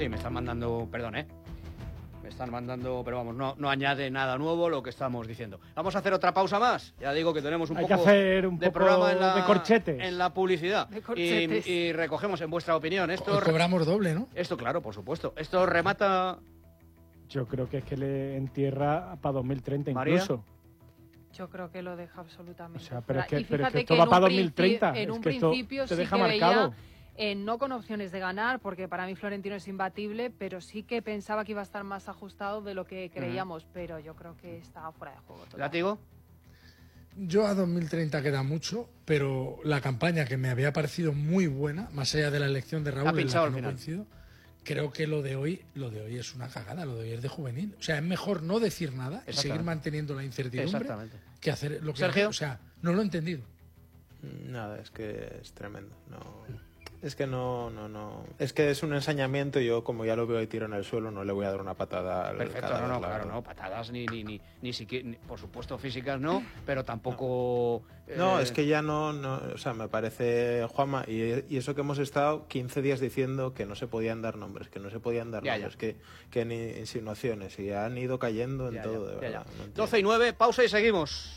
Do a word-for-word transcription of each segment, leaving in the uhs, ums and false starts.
Sí, me están mandando, perdón, ¿eh? Me están mandando, pero vamos, no, no añade nada nuevo lo que estamos diciendo. Vamos a hacer otra pausa más. Ya digo que tenemos un Hay poco que hacer un de poco programa en la, de corchetes. en la publicidad. De corchetes. Y, y recogemos en vuestra opinión. Esto, Hoy cobramos doble, ¿no? Esto, claro, por supuesto. Esto remata... Yo creo que es que le entierra para dos mil treinta María. incluso. Yo creo que lo deja absolutamente O sea, pero es fuera. que- Y pero es fíjate que esto que va en para un dos mil treinta, princi- En es un que esto principio te sí deja que marcado. veía, eh, no con opciones de ganar, porque para mí Florentino es imbatible, pero sí que pensaba que iba a estar más ajustado de lo que creíamos, pero yo creo que está fuera de juego. total. ¿Látigo? Yo a dos mil treinta queda mucho, pero la campaña que me había parecido muy buena, más allá de la elección de Raúl, en la pinchado que al no final. coincido, creo que lo de hoy, lo de hoy es una cagada, lo de hoy es de juvenil. O sea, es mejor no decir nada y Exactamente. seguir manteniendo la incertidumbre Exactamente. que hacer lo que Sergio. O sea, no lo he entendido. Nada, es que es tremendo. No, es que no, no, no. Es que es un ensañamiento y yo, como ya lo veo ahí tiro en el suelo, no le voy a dar una patada al Perfecto, cadáver, no, no, la claro, verdad. no, patadas ni, ni, ni, ni siquiera, ni- por supuesto físicas no, pero tampoco... No, eh, es que ya no, no, o sea, me parece, Juanma, y, y eso que hemos estado quince días diciendo que no se podían dar nombres, que no se podían dar Ya, nombres, ya. que, que ni insinuaciones, y han ido cayendo en ya, todo, ya, de ya, verdad. ya. no entiendo. doce y nueve, pausa y seguimos.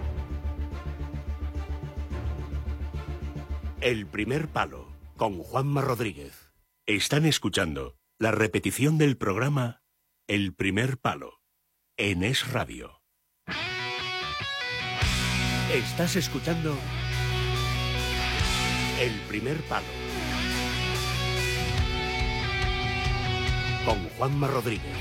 El primer palo, con Juanma Rodríguez. Están escuchando la repetición del programa El primer palo, en Es Radio. Estás escuchando El primer palo, con Juanma Rodríguez.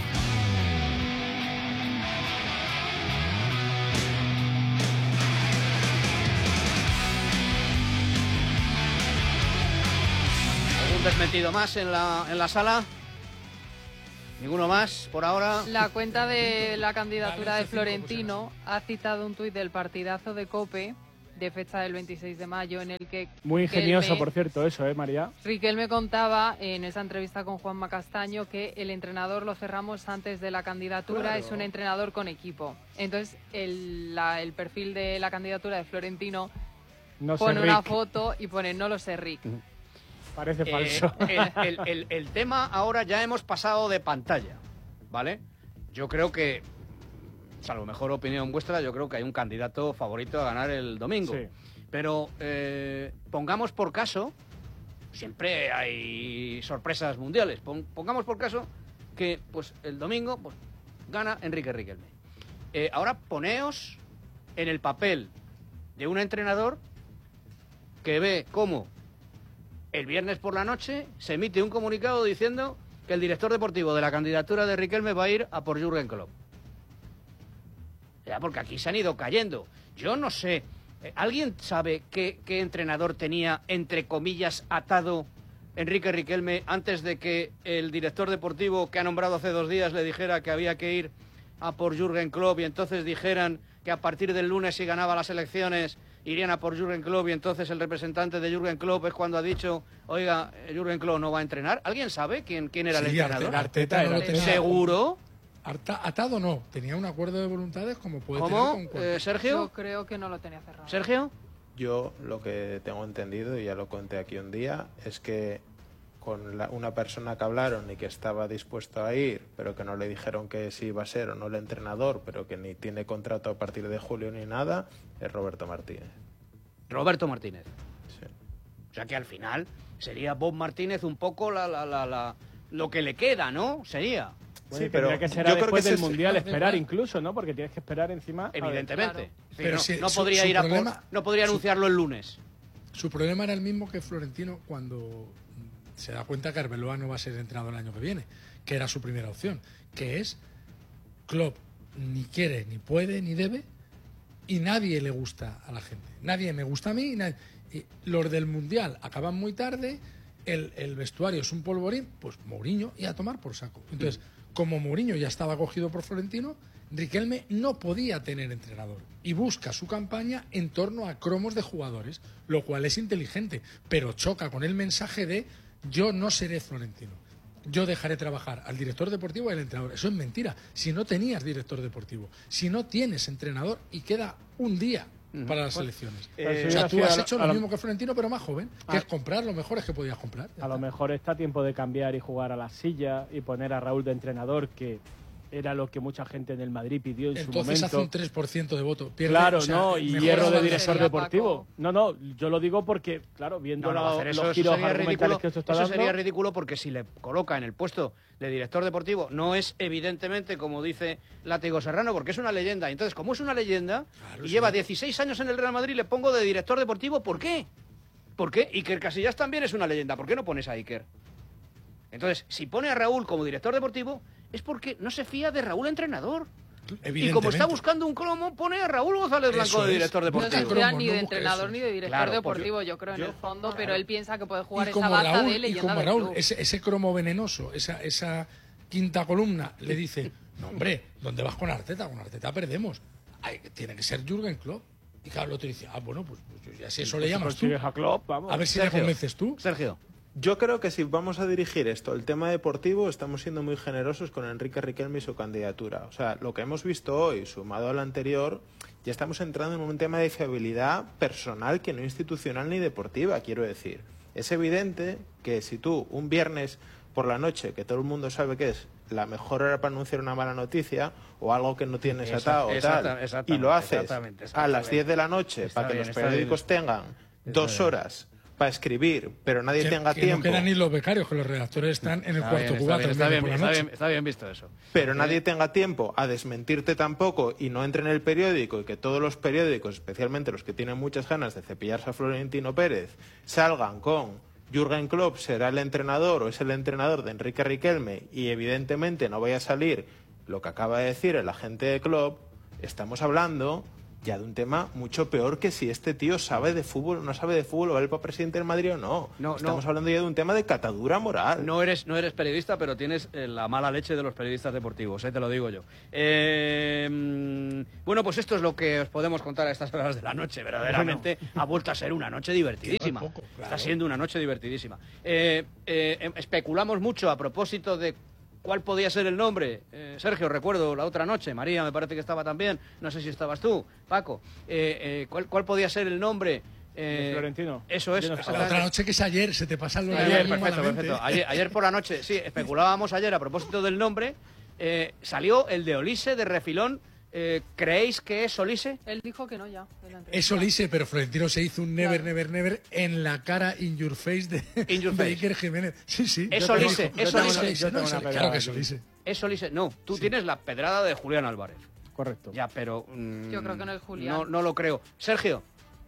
¿Algún desmentido más en la, en la sala? ¿Ninguno más por ahora? La cuenta de la candidatura Vale, de esos cinco, Florentino ha citado un tuit del partidazo de COPE de fecha del veintiséis de mayo en el que Muy ingenioso, Riquelme- por cierto, eso, ¿eh, María? Riquelme contaba en esa entrevista con Juanma Castaño que el entrenador lo cerramos antes de la candidatura, Claro. es un entrenador con equipo. Entonces el, la- el perfil de la candidatura de Florentino No sé, pone una Rick, foto y pone no lo sé Rick. parece Eh, falso. el, el- el- el tema ahora ya hemos pasado de pantalla, ¿vale? Yo creo que, salvo mejor opinión vuestra, yo creo que hay un candidato favorito a ganar el domingo. Sí. Pero eh, pongamos por caso, siempre hay sorpresas mundiales, pon- pongamos por caso que pues el domingo pues, gana Enrique Riquelme. Eh, ahora poneos en el papel de un entrenador que ve cómo el viernes por la noche se emite un comunicado diciendo que el director deportivo de la candidatura de Riquelme va a ir a por Jürgen Klopp. Ya, porque aquí se han ido cayendo. Yo no sé, eh, ¿alguien sabe qué, qué entrenador tenía, entre comillas, atado Enrique Riquelme antes de que el director deportivo que ha nombrado hace dos días le dijera que había que ir a por Jürgen Klopp y entonces dijeran que a partir del lunes si ganaba las elecciones irían a por Jürgen Klopp y entonces el representante de Jürgen Klopp es cuando ha dicho, oiga, Jürgen Klopp no va a entrenar? ¿Alguien sabe quién, quién era el Sí, entrenador? Arteta, Arteta no lo era- tenía. ¿Seguro? Arta- atado no, tenía un acuerdo de voluntades como puede ¿Cómo? tener con cualquier- Eh, Yo ¿Sergio? creo que no lo tenía cerrado. ¿Sergio? Yo lo que tengo entendido, y ya lo conté aquí un día, es que con la- una persona que hablaron y que estaba dispuesto a ir, pero que no le dijeron que sí iba a ser o no el entrenador, pero que ni tiene contrato a partir de julio ni nada, es Roberto Martínez. Roberto Martínez. Sí. O sea que al final sería Bob Martínez un poco la, la, la, la- lo que le queda, ¿no? Sería. Bueno, sí, pero tendría que ser yo creo después que del ese es- Mundial, no, esperar no. incluso, ¿no? Porque tienes que esperar encima. a ver, Evidentemente. claro. Sí, Pero no, si- no su- podría su ir a problema- por- no podría su- anunciarlo el lunes. Su problema era el mismo que Florentino cuando se da cuenta que Arbeloa no va a ser entrenador el año que viene, que era su primera opción, que es Klopp ni quiere, ni puede, ni debe, y nadie le gusta a la gente. Nadie me gusta a mí. y nadie- y los del Mundial acaban muy tarde, el, el vestuario es un polvorín, pues Mourinho y a tomar por saco. Entonces, como Mourinho ya estaba cogido por Florentino, Riquelme no podía tener entrenador y busca su campaña en torno a cromos de jugadores, lo cual es inteligente, pero choca con el mensaje de yo no seré Florentino. Yo dejaré trabajar al director deportivo y al entrenador. Eso es mentira. Si no tenías director deportivo, si no tienes entrenador y queda un día para las selecciones. Eh, o sea, tú has hecho a lo lo- mismo que Florentino, pero más joven, que Ah. es comprar los mejores que podías comprar. Ya A lo está. mejor está tiempo de cambiar y jugar a la silla y poner a Raúl de entrenador, que era lo que mucha gente en el Madrid pidió en Entonces su hace momento. un tres por ciento de voto. Pierde, Claro, o sea, no, y mejora hierro de la- director Sería, deportivo. Paco. No, no, yo lo digo porque, claro, viendo No, no, la- hacer eso, los eso giros sería argumentales ridículo. que esto está Eso dando. sería ridículo porque si le coloca en el puesto de director deportivo no es evidentemente como dice Látigo Serrano, porque es una leyenda. Entonces, como es una leyenda Claro, y sí. lleva dieciséis años en el Real Madrid, le pongo de director deportivo, ¿por qué? ¿Por qué? Iker Casillas también es una leyenda. ¿Por qué no pones a Iker? Entonces, si pone a Raúl como director deportivo, es porque no se fía de Raúl entrenador. Y como está buscando un cromo, pone a Raúl González Blanco Eso de es. director No Busca se deportivo. fía cromos, ni no de busca entrenador eso. ni de director Claro, deportivo, porque yo creo, en yo- el fondo, pero claro. él piensa que puede jugar Y esa como baza Raúl, de y leyenda como del Raúl club. ese, ese cromo venenoso, esa, esa quinta columna, le dice, no hombre, ¿dónde vas con Arteta? Con Arteta perdemos. Ay, tiene que ser Jürgen Klopp. Y claro, el otro dice, ah, bueno, pues, pues ya si eso le Pues si llamas tú, consigues a Klopp, vamos. a ver si Sergio. le convences tú. Sergio. Yo creo que si vamos a dirigir esto, el tema deportivo, estamos siendo muy generosos con Enrique Riquelme y su candidatura. O sea, lo que hemos visto hoy, sumado al anterior, ya estamos entrando en un tema de fiabilidad personal que no institucional ni deportiva, quiero decir. Es evidente que si tú, un viernes por la noche, que todo el mundo sabe que es la mejor hora para anunciar una mala noticia o algo que no tienes Exact- atado o exacta- tal, exactamente, y lo haces exactamente, a las exactamente. diez de la noche Está para que bien, los está bien. periódicos tengan dos horas para escribir, pero nadie Que, tenga que tiempo. no quedan ni los becarios, que los redactores están en el Está cuarto bien, está cubata bien, el está viernes bien, por la está noche. bien, está bien visto eso. Pero Eh, nadie tenga tiempo a desmentirte tampoco y no entre en el periódico y que todos los periódicos, especialmente los que tienen muchas ganas de cepillarse a Florentino Pérez, salgan con Jürgen Klopp será el entrenador o es el entrenador de Enrique Riquelme y evidentemente no vaya a salir lo que acaba de decir el agente de Klopp. Estamos hablando ya de un tema mucho peor que si este tío sabe de fútbol o no sabe de fútbol o él para presidente del Madrid o no. No, Estamos no. hablando ya de un tema de catadura moral. No eres, no eres periodista, pero tienes eh, la mala leche de los periodistas deportivos, eh, te lo digo yo. Eh, mm, bueno, pues esto es lo que os podemos contar a estas horas de la noche. Verdaderamente ha vuelto a ser una noche divertidísima. Que no es poco, claro. Está siendo una noche divertidísima. Eh, eh, em- especulamos mucho a propósito de cuál podía ser el nombre. Eh, Sergio, recuerdo la otra noche, María me parece que estaba también, no sé si estabas tú, Paco. Eh, eh, ¿cuál, ¿Cuál podía ser el nombre? Eh, ¿De Florentino? Eso es. Yo no sé. La exactamente. otra noche que es ayer, se te pasan los Ayer, días muy perfecto, malamente, perfecto. ¿eh? Ayer, ayer por la noche, sí, especulábamos ayer a propósito del nombre. eh, salió el de Olise de refilón. Eh, ¿Creéis que es Olise? Él dijo que no ya. en la entrevista. Eso le hice, pero Florentino se hizo un never, Claro. never, never en la cara in your face de, In your de face. Iker Jiménez. Sí, sí. Es Yo tengo- Olise, yo es tengo Olise. una- Yo no, tengo es- una Claro pedrada que es aquí. Olise. Es Olise. No, tú tienes la pedrada de Julián Álvarez. Correcto. Ya, pero... mm, Yo creo que no es Julián. No, no lo creo. Sergio,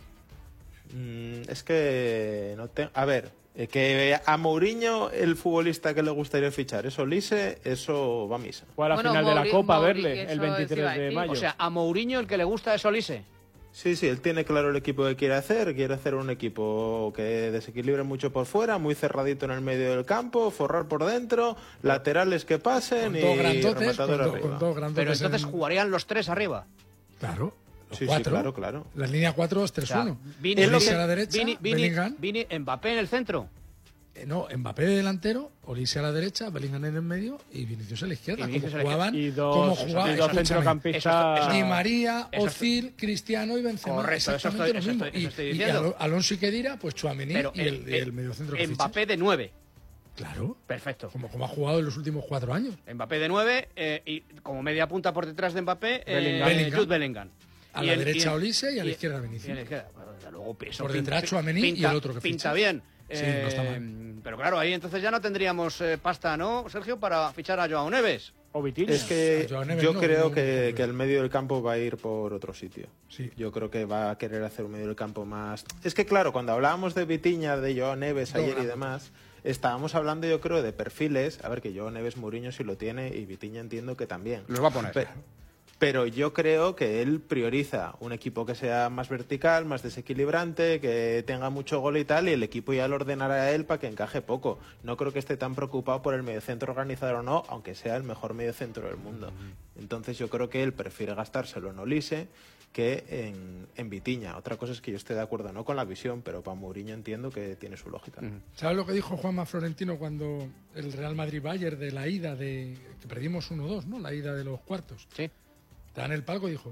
Mm, es que no te... A ver, eh, que a Mourinho el futbolista que le gustaría fichar es Olise, eso va a misa. Fue a la Bueno, final de la Mouri- Copa a Mouri, verle eso el os iba a veintitrés de decir. mayo. o sea, a Mourinho el que le gusta es Olise. Sí, sí, él tiene claro el equipo que quiere hacer. Quiere hacer un equipo que desequilibre mucho por fuera, muy cerradito en el medio del campo, forrar por dentro, laterales que pasen Con y dos grandotes, con, rematador do- arriba. con dos grandotes. Pero entonces en- jugarían los tres arriba. Claro, los Sí, sí, cuatro. claro, claro. La línea cuatro es O tres sea, uno. Vini, Olise a la derecha, Vini, Vini, Bellingham. Vini, Mbappé en el centro. Eh, no, Mbappé de delantero, Olise a la derecha, Bellingham en el medio y Vinicius a la izquierda. Y Como Vinicius a la jugaban, y dos, como y jugaban, dos escúchame, centrocampistas. Eso- Di eso- María, eso- Ozil, Cristiano y Benzema. Correcto, eso exactamente estoy- lo eso mismo. estoy- eso estoy y, y diciendo. Alo- Alonso y Khedira, pues Tchouaméni Pero y el, y el mediocentro que Mbappé fichas. de nueve. Claro, Perfecto. como, como ha jugado en los últimos cuatro años. Mbappé de nueve eh, y como media punta por detrás de Mbappé, eh, Bellingham. Bellingham. Jude Bellingham. A Y la el- derecha y el- Olise y a la y- izquierda y Vinicius. a la izquierda, bueno, desde luego, eso Por pinta- detrás Tchouaméni y pinta- el otro que Pinta fichas. bien. Sí, no está mal. Pero claro, ahí entonces ya no tendríamos eh, pasta, ¿no, Sergio, para fichar a Joao Neves? O Vitinha. Es que Joao Neves yo no, creo no, que, no. que el medio del campo va a ir por otro sitio. Sí. Yo creo que va a querer hacer un medio del campo más... Es que claro, cuando hablábamos de Vitinha, de Joao Neves No, ayer y claro. demás, estábamos hablando yo creo de perfiles. A ver, que Joao Neves Mourinho sí lo tiene y Vitinha entiendo que también. Los va a poner. Pe- Pero yo creo que él prioriza un equipo que sea más vertical, más desequilibrante, que tenga mucho gol y tal, y el equipo ya lo ordenará a él para que encaje poco. No creo que esté tan preocupado por el mediocentro organizado o no, aunque sea el mejor mediocentro del mundo. Entonces yo creo que él prefiere gastárselo en Olise que en, en Vitinha. Otra cosa es que yo esté de acuerdo no con la visión, pero para Mourinho entiendo que tiene su lógica. ¿Sabes lo que dijo Juanma Florentino cuando el Real Madrid-Bayern de la ida de... que perdimos uno dos, ¿no? La ida de los cuartos. Sí. Estaba en el palco y dijo,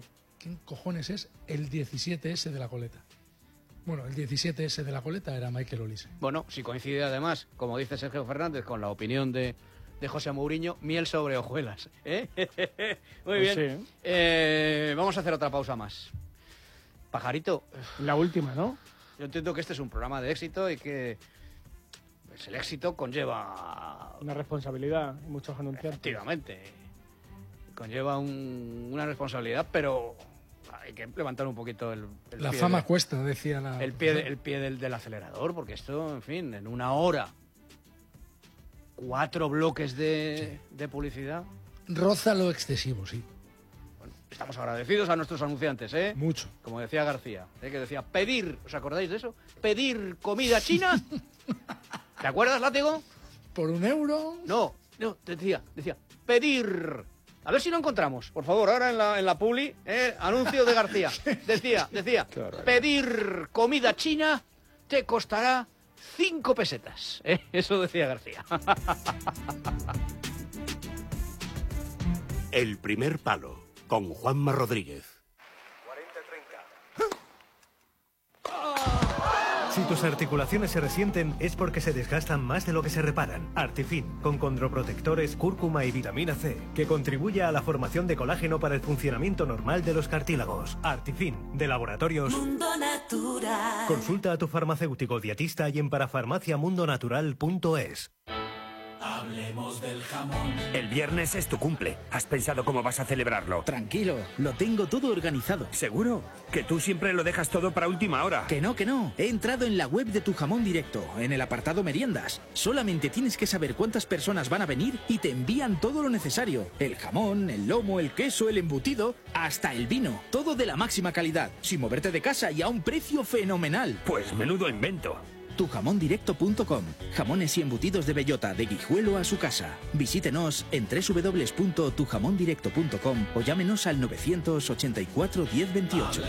¿quién cojones es el diecisiete ese de la coleta? Bueno, el diecisiete ese de la coleta era Michael Olise. Bueno, si coincide además, como dice Sergio Fernández, con la opinión de, de José Mourinho, miel sobre hojuelas. ¿eh? Muy bien. Pues sí. Eh, vamos a hacer otra pausa más. Pajarito. La última, ¿no? Yo entiendo que este es un programa de éxito y que pues, el éxito conlleva... Una responsabilidad y muchos anunciantes. Efectivamente. Conlleva un, una responsabilidad, pero hay que levantar un poquito el, el La pie fama de, cuesta, decía la... el pie, de, el pie del, del acelerador, porque esto, en fin, en una hora, cuatro bloques de, Sí. de publicidad. Roza lo excesivo, sí. Bueno, estamos agradecidos a nuestros anunciantes, ¿eh? Mucho. Como decía García, ¿eh? Que decía pedir, ¿os acordáis de eso? Pedir comida china. ¿Te acuerdas, Látigo? ¿Por un euro? No, no, decía, decía, pedir. A ver si lo encontramos, por favor, ahora en la, en la publi, ¿eh? Anuncio de García. Decía, decía, pedir comida china te costará cinco pesetas. ¿eh? Eso decía García. El primer palo, con Juanma Rodríguez. Si tus articulaciones se resienten es porque se desgastan más de lo que se reparan. Artifin, con condroprotectores, cúrcuma y vitamina C, que contribuye a la formación de colágeno para el funcionamiento normal de los cartílagos. Artifin, de Laboratorios Mundo Natural. Consulta a tu farmacéutico dietista y en parafarmacia mundo natural punto es. Hablemos del jamón. El viernes es tu cumple. ¿Has pensado cómo vas a celebrarlo? Tranquilo, lo tengo todo organizado. ¿Seguro? Que tú siempre lo dejas todo para última hora. Que no, que no. He entrado en la web de Tu Jamón Directo, en el apartado meriendas. Solamente tienes que saber cuántas personas van a venir y te envían todo lo necesario. El jamón, el lomo, el queso, el embutido, hasta el vino. Todo de la máxima calidad, sin moverte de casa y a un precio fenomenal. Pues menudo invento. tu jamón directo punto com. Jamones y embutidos de bellota, de Guijuelo a su casa. Visítenos en doble u doble u doble u punto tu jamón directo punto com o llámenos al novecientos ochenta y cuatro diez veintiocho.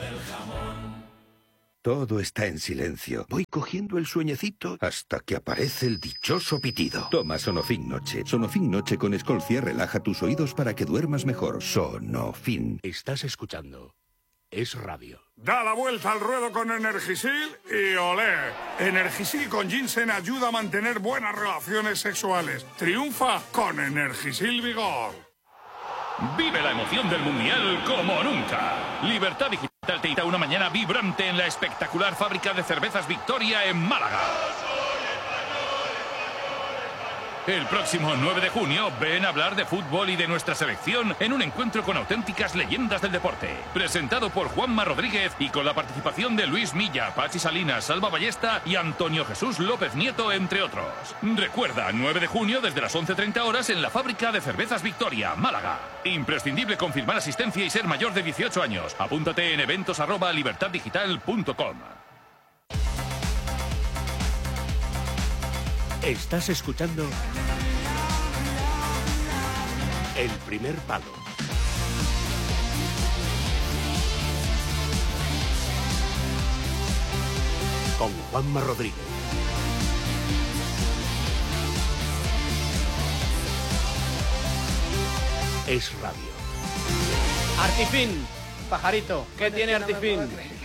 Todo está en silencio. Voy cogiendo el sueñecito hasta que aparece el dichoso pitido. Toma Sonofin Noche. Sonofin Noche con Escolcia relaja tus oídos para que duermas mejor. Sonofin. Estás escuchando Es Radio. Da la vuelta al ruedo con Energisil y olé. Energisil con ginseng ayuda a mantener buenas relaciones sexuales. Triunfa con Energisil Vigor. Vive la emoción del Mundial como nunca. Libertad Digital te invita a una mañana vibrante en la espectacular fábrica de cervezas Victoria en Málaga. El próximo nueve de junio ven a hablar de fútbol y de nuestra selección en un encuentro con auténticas leyendas del deporte. Presentado por Juanma Rodríguez y con la participación de Luis Milla, Pachi Salinas, Salva Ballesta y Antonio Jesús López Nieto, entre otros. Recuerda, nueve de junio desde las once treinta horas en la fábrica de cervezas Victoria, Málaga. Imprescindible confirmar asistencia y ser mayor de dieciocho años. Apúntate en eventos arroba libertad digital punto com. Estás escuchando El primer palo. Con Juanma Rodríguez. Es Radio. Artifin, pajarito, ¿qué tiene Artifin?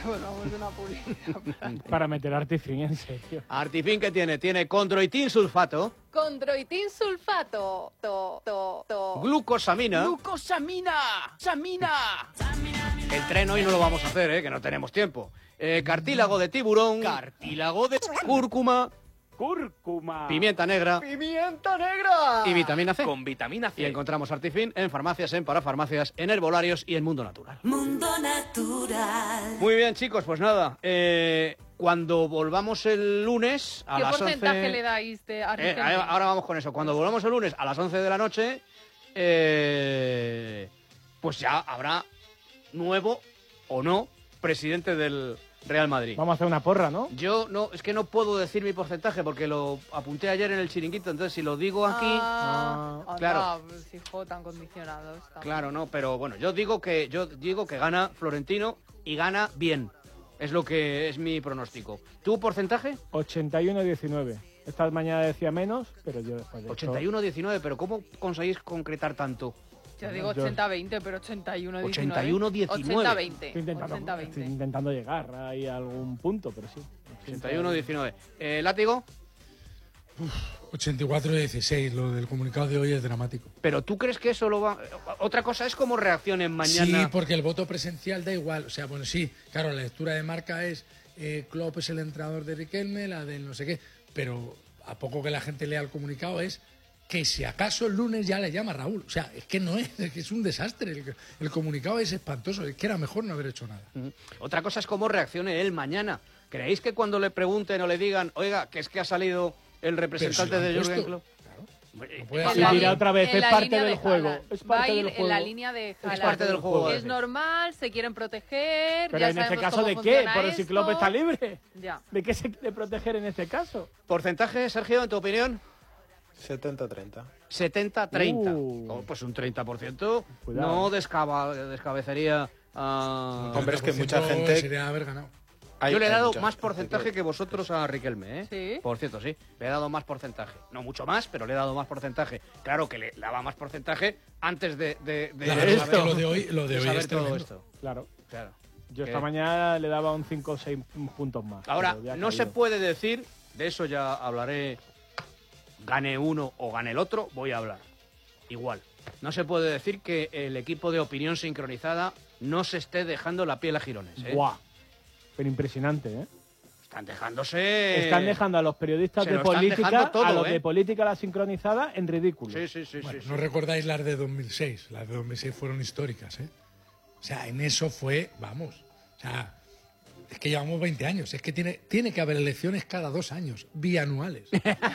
Para meter Artifin, en serio. Artifin, ¿qué tiene? Tiene condroitin sulfato, Condroitin sulfato. To, to, to. glucosamina. ¡Glucosamina! ¡Samina! El tren hoy no lo vamos a hacer, ¿eh? Que no tenemos tiempo. Eh, cartílago de tiburón. Cartílago de cúrcuma. Cúrcuma. Pimienta negra. ¡Pimienta negra! Y vitamina C. Con vitamina C. Y encontramos Artifin en farmacias, en parafarmacias, en herbolarios y en Mundo Natural. Mundo Natural. Muy bien, chicos, pues nada. Eh, cuando volvamos el lunes a ¿Qué las porcentaje once... le dais de Eh, Artifin? ahora vamos con eso. Cuando volvamos el lunes a las once de la noche, eh, pues ya habrá nuevo o no presidente del Real Madrid. Vamos a hacer una porra, ¿no? Yo no, es que no puedo decir mi porcentaje porque lo apunté ayer en el chiringuito, entonces si lo digo aquí... Ah, Ah, anda, claro. pues, hijo, tan condicionado está. Claro, no, pero bueno, yo digo que yo digo que gana Florentino y gana bien. Es lo que es mi pronóstico. ¿Tu porcentaje? ochenta y uno a diecinueve. Esta mañana decía menos, pero yo después de ochenta y uno a diecinueve, pero ¿cómo conseguís concretar tanto? Yo digo ochenta veinte, pero ochenta y uno diecinueve. ochenta y uno diecinueve. ochenta veinte. Estoy intentando, ochenta veinte. estoy intentando llegar ahí a algún punto, pero sí. ochenta y uno diecinueve. Eh, ¿Látigo? ochenta y cuatro dieciséis, lo del comunicado de hoy es dramático. Pero ¿tú crees que eso lo va...? Otra cosa es cómo reaccionen mañana. Sí, porque el voto presencial da igual. O sea, bueno, sí, claro, la lectura de marca es eh, Klopp es el entrenador de Riquelme, la del no sé qué, pero a poco que la gente lea el comunicado es que si acaso el lunes ya le llama Raúl. O sea, es que no es, es que es un desastre. El, el comunicado es espantoso, es que era mejor no haber hecho nada. Mm. Otra cosa es cómo reaccione él mañana. ¿Creéis que cuando le pregunten o le digan, oiga, que es que ha salido el representante de Jürgen Klopp? Y dirá otra vez, es parte del juego. Es Va a parte ir del en juego. la línea de Haaland. Es parte del juego. Es normal, se quieren proteger. Pero ya en este sabemos caso, cómo ¿de qué? funciona Por si Klopp esto. está libre. Ya. ¿De qué se quiere proteger en este caso? ¿Porcentaje, Sergio, en tu opinión? setenta treinta. setenta treinta. Uh. Oh, pues un treinta por ciento Cuidado. no descaba, descabecería a... Hombre, es que mucha gente... Sería haber ganado. Hay- Yo le he hay dado mucha más gente porcentaje que- que vosotros a Riquelme, ¿eh? Sí. Por cierto, sí. Le he dado más porcentaje. No mucho más, pero le he dado más porcentaje. Claro que le daba más porcentaje antes de, de, de Claro, es que saber- lo de hoy, lo de de hoy saber es todo tremendo. esto. Claro. Claro. Yo Que- esta mañana le daba un cinco o seis puntos más. Ahora, pero ya ha no se caído. puede decir, de eso ya hablaré, gane uno o gane el otro, voy a hablar. Igual. No se puede decir que el equipo de opinión sincronizada no se esté dejando la piel a jirones, ¿eh? Buah. Pero impresionante, ¿eh? Están dejándose... Están dejando a los periodistas se de lo están política, dejando todo, a los ¿eh? de política la sincronizada, en ridículo. Sí, sí, sí, Bueno, sí, no sí. recordáis las de dos mil seis. Las de dos mil seis fueron históricas, ¿eh? O sea, en eso fue, vamos, o sea, es que llevamos veinte años. Es que tiene, tiene que haber elecciones cada dos años, bianuales.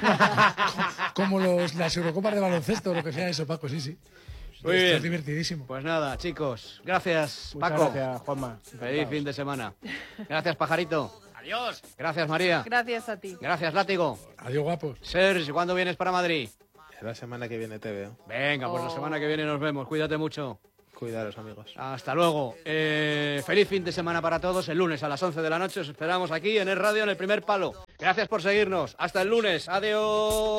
Como los, las Eurocopas de baloncesto o lo que sea eso, Paco, sí, sí. Muy Esto bien. es divertidísimo. Pues nada, chicos. Gracias, Muchas Paco. gracias, Juanma. Feliz fin de semana. Gracias, Pajarito. Adiós. Gracias, María. Gracias a ti. Gracias, Látigo. Adiós, guapos. Sergio, ¿cuándo vienes para Madrid? La semana que viene te veo. Venga, pues la semana que viene nos vemos. Cuídate mucho. Cuidaros, amigos. Hasta luego. Eh, feliz fin de semana para todos. El lunes a las once de la noche os esperamos aquí en el radio en el primer palo. Gracias por seguirnos. Hasta el lunes. Adiós.